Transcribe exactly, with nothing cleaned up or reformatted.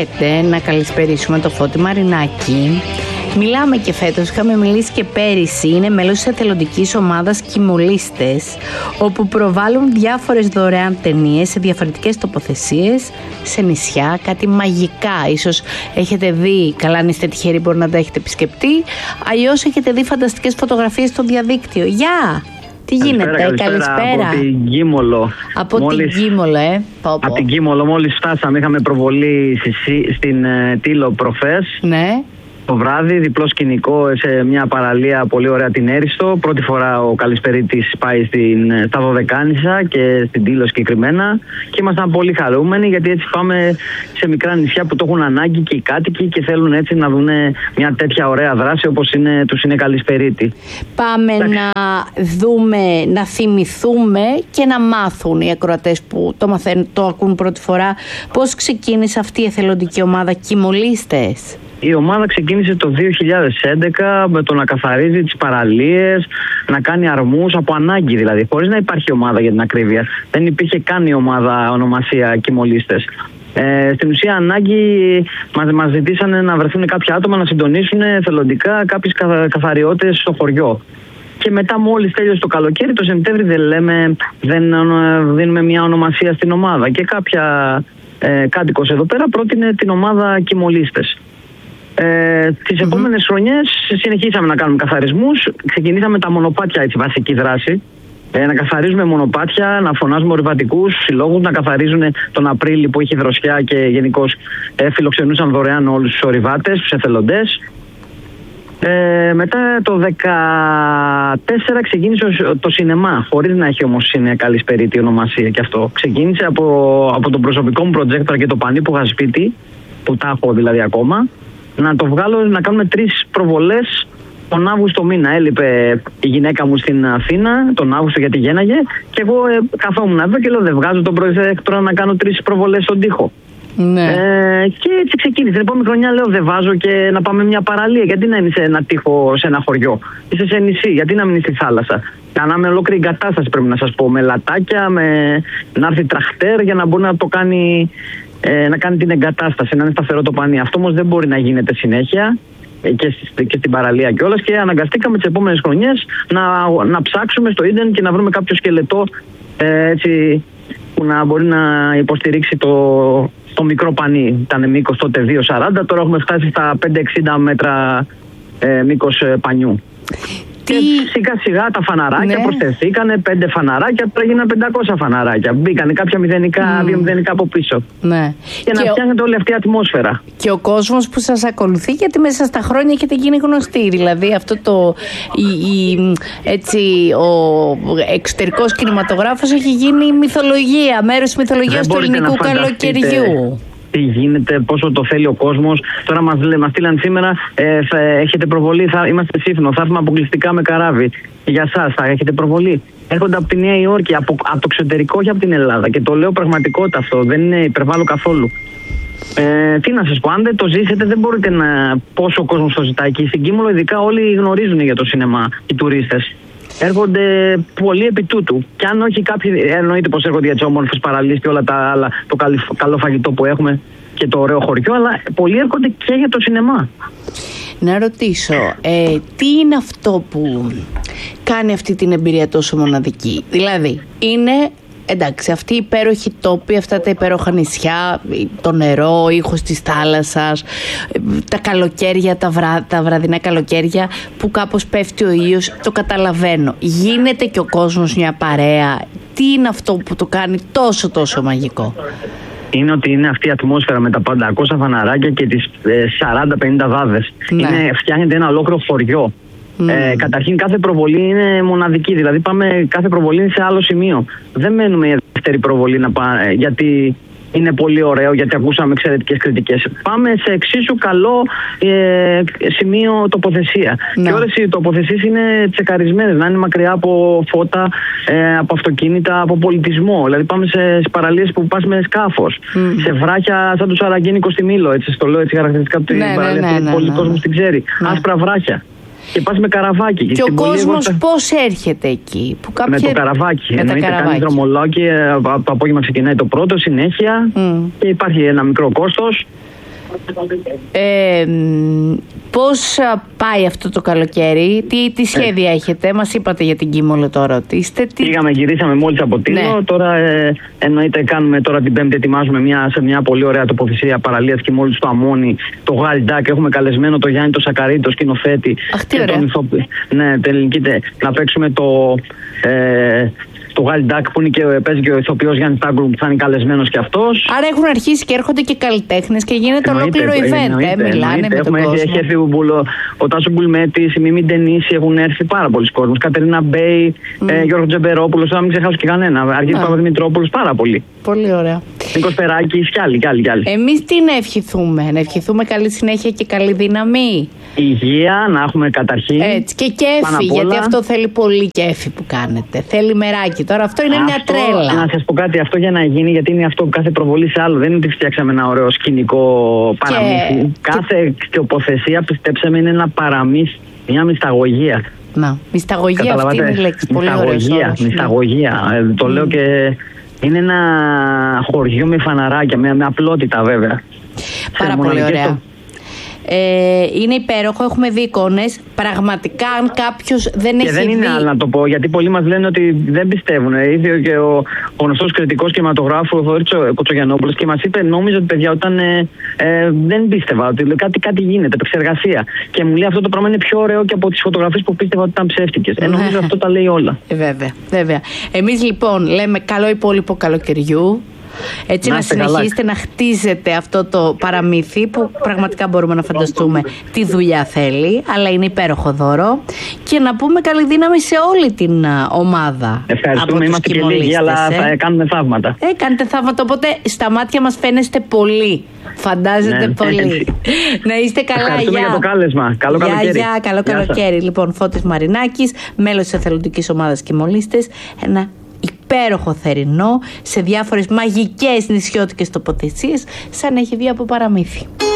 λέτε να καλησπερίσουμε το Φώτη Μαρινάκη. Μιλάμε και φέτος, είχαμε μιλήσει και πέρυσι, είναι μέλος της εθελοντικής ομάδας Κιμολίστες, όπου προβάλλουν διάφορες δωρεάν ταινίες σε διαφορετικές τοποθεσίες, σε νησιά, κάτι μαγικά. Ίσως έχετε δει, καλά αν είστε τυχεροί μπορεί να τα έχετε επισκεπτεί, αλλιώς έχετε δει φανταστικές φωτογραφίες στο διαδίκτυο. Γεια! Τι γίνεται, καλησπέρα, καλησπέρα. Από την Κίμολο. Από μόλις, την Κίμολο, ε. Πω, πω. Από την Κίμολο, μόλις φτάσαμε, είχαμε προβολή στη, στην uh, Τήλο προχθές. Ναι. Το βράδυ, διπλό σκηνικό σε μια παραλία πολύ ωραία, την Έριστο. Πρώτη φορά ο Καλησπερίτης πάει στην, στα Δωδεκάνησα και στην Τήλο συγκεκριμένα. Και ήμασταν πολύ χαρούμενοι, γιατί έτσι πάμε σε μικρά νησιά που το έχουν ανάγκη και οι κάτοικοι και θέλουν έτσι να δουν μια τέτοια ωραία δράση όπως είναι, τους είναι Καλησπερίτη. Πάμε Εντάξει. να δούμε, να θυμηθούμε και να μάθουν οι ακροατές που το μαθαίνουν, το ακούν πρώτη φορά, πώς ξεκίνησε αυτή η εθελοντική ομάδα Κιμολίστες. Η ομάδα ξεκίνησε το δύο χιλιάδες έντεκα με το να καθαρίζει τις παραλίες, να κάνει αρμούς από ανάγκη δηλαδή, χωρίς να υπάρχει ομάδα για την ακρίβεια. Δεν υπήρχε καν η ομάδα ονομασία Κιμολίστες. Ε, στην ουσία ανάγκη μας, μας ζητήσανε να βρεθούν κάποια άτομα να συντονίσουν θελοντικά κάποιες καθαριότητες στο χωριό. Και μετά μόλις τέλειωσε το καλοκαίρι, το Σεπτέμβρη δεν λέμε, δεν δίνουμε μια ονομασία στην ομάδα. Και κάποια ε, κάτοικος εδώ πέρα πρότεινε την ομάδα Κιμολίστες. Ε, τις mm-hmm. επόμενες χρονιές συνεχίσαμε να κάνουμε καθαρισμούς. Ξεκινήσαμε τα μονοπάτια, έτσι, βασική δράση. Ε, να καθαρίζουμε μονοπάτια, να φωνάζουμε ορειβατικούς συλλόγους, να καθαρίζουν τον Απρίλη που είχε δροσιά και γενικώς ε, φιλοξενούσαν δωρεάν όλους τους ορειβάτες, τους εθελοντές. Ε, μετά το δύο χιλιάδες δεκατέσσερα ξεκίνησε το σινεμά, χωρίς να έχει όμως είναι Καλησπερίτη ονομασία και αυτό. Ξεκίνησε από, από τον προσωπικό μου προτζέκτορα και το πανί που είχα σπίτι, που τα έχω δηλαδή ακόμα, να το βγάλω, να κάνουμε τρεις προβολές τον Αύγουστο μήνα. Έλειπε η γυναίκα μου στην Αθήνα τον Αύγουστο γιατί γέναγε και εγώ ε, καθόμουν εδώ και λέω δεν βγάζω τον προτζέκτορα να κάνω τρεις προβολές στον τοίχο. Ναι. Ε, και έτσι ξεκίνησε. Την επόμενη χρονιά λέω δεν βάζω και να πάμε μια παραλία. Γιατί να είναι σε ένα τοίχο, σε ένα χωριό. Είσαι σε νησί, γιατί να μην είσαι στη θάλασσα. Κάναμε ολόκληρη εγκατάσταση, πρέπει να σας πω, με λατάκια, με... να έρθει τραχτέρ για να μπορεί να το κάνει, ε, να κάνει την εγκατάσταση, να είναι σταθερό το πανί. Αυτό όμως δεν μπορεί να γίνεται συνέχεια και, στη, και στην παραλία κιόλας. Και αναγκαστήκαμε τις επόμενες χρονιές να, να ψάξουμε στο ίντερνετ και να βρούμε κάποιο σκελετό ε, έτσι, που να μπορεί να υποστηρίξει το, το μικρό πανί. Ήταν μήκος τότε δύο σαράντα, τώρα έχουμε φτάσει στα πεντακόσια εξήντα μέτρα ε, μήκος ε, πανιού. Τι... Και σιγά σιγά τα φαναράκια ναι. προσθεθήκανε, πέντε φαναράκια, τώρα έγιναν πεντακόσια φαναράκια. Μπήκανε κάποια μηδενικά, mm. δύο μηδενικά από πίσω. Ναι. Και, και να ο... φτιάχνετε όλη αυτή η ατμόσφαιρα. Και ο κόσμος που σας ακολουθεί, γιατί μέσα στα χρόνια έχετε γίνει γνωστοί. Δηλαδή αυτό το. Η, η, έτσι, ο εξωτερικός κινηματογράφος έχει γίνει μυθολογία, μέρος της μυθολογίας του ελληνικού καλοκαιριού. Τι γίνεται, πόσο το θέλει ο κόσμος. Τώρα μας, μας στείλαν σήμερα, ε, θα έχετε προβολή, θα είμαστε Σύφνο, θα έρθουμε αποκλειστικά με καράβι. Για εσάς θα έχετε προβολή. Έρχονται από τη Νέα Υόρκη, από, από το εξωτερικό, όχι από την Ελλάδα. Και το λέω πραγματικότητα αυτό, δεν είναι υπερβάλλω καθόλου. Ε, τι να σας πω, αν δεν το ζήσετε, δεν μπορείτε να. Πόσο ο κόσμος το ζητάει. Και στην Κίμολο, ειδικά, όλοι γνωρίζουν για το σινεμά, οι τουρίστες. Έρχονται πολύ επί τούτου. Και αν όχι κάποιοι, εννοείται πως έρχονται για τις όμορφες παραλίες και όλα τα άλλα, το καλό φαγητό που έχουμε και το ωραίο χωριό, αλλά πολλοί έρχονται και για το σινεμά. Να ρωτήσω, ε, τι είναι αυτό που κάνει αυτή την εμπειρία τόσο μοναδική? Δηλαδή, είναι, εντάξει, αυτοί οι υπέροχοι τόποι, αυτά τα υπέροχα νησιά, το νερό, ο ήχος της θάλασσας, τα καλοκαίρια, τα, βρά, τα βραδινά καλοκαίρια που κάπως πέφτει ο ήλιος, το καταλαβαίνω. Γίνεται και ο κόσμος μια παρέα. Τι είναι αυτό που το κάνει τόσο τόσο μαγικό? Είναι ότι είναι αυτή η ατμόσφαιρα με τα πεντακόσια φαναράκια και τις ε, σαράντα πενήντα βάδες. Ναι. Είναι, φτιάχνεται ένα ολόκληρο χωριό. Mm. Ε, καταρχήν κάθε προβολή είναι μοναδική, δηλαδή πάμε κάθε προβολή σε άλλο σημείο. Δεν μένουμε για δεύτερη προβολή να πάμε, γιατί είναι πολύ ωραίο, γιατί ακούσαμε εξαιρετικές κριτικές. Πάμε σε εξίσου καλό ε, σημείο τοποθεσία. Ναι. Και όλες οι τοποθεσίες είναι τσεκαρισμένες, να είναι μακριά από φώτα, ε, από αυτοκίνητα, από πολιτισμό. Δηλαδή πάμε σε παραλίες που πας με σκάφος, mm. σε βράχια σαν του Σαραγγένικο στη Μήλο, έτσι στο λέω έτσι χαρακτηριστικά από την ναι, παραλία, ναι, ναι, ναι, πολλοί ναι, ναι. κόσμος την ξέρει. Ναι. Άσπρα βράχια. Και πας με καραβάκι. Και, και ο κόσμος εγώ... πώς έρχεται εκεί? Που κάποια... Με το καραβάκι. Εννοείται κάνει δρομολόγια, από το απόγευμα ξεκινάει το πρώτο, συνέχεια mm. και υπάρχει ένα μικρό κόστος. Ε, πώς πάει αυτό το καλοκαίρι, τι, τι σχέδια ε. έχετε, μας είπατε για την Κίμολο τώρα ότι είστε. Τι... Πήγαμε, γυρίσαμε μόλις από Τίνο, ναι. Τώρα ε, εννοείται κάνουμε τώρα την Πέμπτη, ετοιμάζουμε μια, σε μια πολύ ωραία τοποθεσία παραλίας Κιμόλης στο Αμόνι, το Γαλιντάκ, έχουμε καλεσμένο το Γιάννη το Σακαρίδη, το σκηνοθέτη. Αχ, τι ωραία. Τον, ναι, τελικείτε, να παίξουμε το... Ε, το Γαλιντάκ που είναι και, παίζει και ο ηθοποιός Γιάννης Τάγκρου που θα είναι καλεσμένος και αυτός. Άρα έχουν αρχίσει και έρχονται και καλλιτέχνες και γίνεται ολόκληρο event. Ε, μιλάνε με τον κόσμο. Έχει έρθει ο, ο Τάσο Μπουλμέτης, η Μίμη Ντενίση, έχουν έρθει πάρα πολλοί κόσμος. Κατερίνα Μπέι, mm. ε, Γιώργο Τζεμπερόπουλος, θα μην ξεχάσω και κανένα. Αργύρης Παπαδημητρόπουλος, πάρα πολύ. Πολύ ωραία. Νίκος Περάκης κι άλλοι, κι άλλοι, κι άλλοι. Εμείς τι να ευχηθούμε, να ευχηθούμε καλή συνέχεια και καλή δύναμη. Υγεία, να έχουμε καταρχήν. Έτσι, και κέφι, γιατί αυτό θέλει πολύ κέφι που κάνετε. Θέλει μεράκι. Τώρα αυτό είναι αυτό, μια τρέλα. Να σας πω κάτι, αυτό για να γίνει, γιατί είναι αυτό που κάθε προβολή σε άλλο. Δεν είναι ότι φτιάξαμε ένα ωραίο σκηνικό παραμύθι. Και... Κάθε τοποθεσία, πιστέψαμε, είναι ένα παραμύθι, μια μυσταγωγία. Να, μυσταγωγία αυτή είναι η λέξη. Πολύ ωραία. Μυσταγωγία. Ε, το mm. λέω και είναι ένα χωριό με φαναράκια, με, με απλότητα βέβαια. Πάρα πολύ ωραία. Το... Ε, είναι υπέροχο, έχουμε δει εικόνες. Πραγματικά, αν κάποιος δεν και έχει δεν δει. Είναι άλλο να το πω, γιατί πολλοί μας λένε ότι δεν πιστεύουν. Ίδιο και ο, ο γνωστός κριτικός κινηματογράφου, ο Θοδωρής Κοτσογιαννόπουλος, και μας είπε, νόμιζα ότι παιδιά όταν ε, ε, δεν πίστευα ότι κάτι, κάτι γίνεται, επεξεργασία. Και μου λέει αυτό το πράγμα είναι πιο ωραίο και από τις φωτογραφίες που πίστευα ότι ήταν ψεύτικες. Ε, νομίζω αυτό τα λέει όλα. Ε, βέβαια, βέβαια. Εμείς λοιπόν λέμε καλό υπόλοιπο καλοκαιριού. Έτσι να, να συνεχίσετε καλά. Να χτίζετε αυτό το παραμύθι που πραγματικά μπορούμε να φανταστούμε τι δουλειά θέλει, αλλά είναι υπέροχο δώρο. Και να πούμε καλή δύναμη σε όλη την ομάδα. Ευχαριστούμε, είμαστε και λίγοι, αλλά θα ε. κάνουμε θαύματα. Ε, κάνετε θαύματα, οπότε στα μάτια μας φαίνεστε πολύ. Φαντάζεστε ναι, πολύ. Να είστε καλά. Ευχαριστούμε για, για το κάλεσμα. Καλό για, καλοκαίρι. Για, καλό καλοκαίρι. Λοιπόν, Φώτης Μαρινάκης, μέλος της εθελοντικής ομάδας Κιμολίστες. Ένα υπέροχο θερινό σε διάφορες μαγικές νησιώτικες τοποθεσίες, σαν να έχει βγει από παραμύθι.